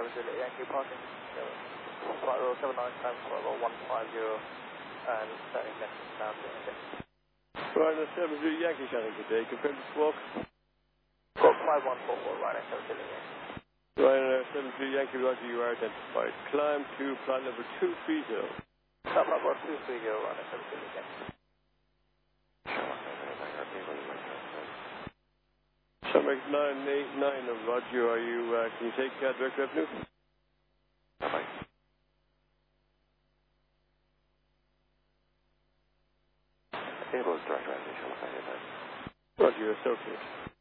Juliet Yankee parking. Flight row 79 times, flight row 150, and turning left down to India. Ryanair 7 Juliet Yankee Shannon today, confirm to squawk. Squawk 5144, Ryanair 7 Juliet Yankee. Ryanair 7 Juliet Yankee, roger, you are identified. Climb to flight number 230. Flight number 230, Ryanair 7 Juliet Yankee. Summit 989 of Roger, are you, can you take direct revenue? Bye-bye. Table is direct revenue, shall I say that? Roger, associate.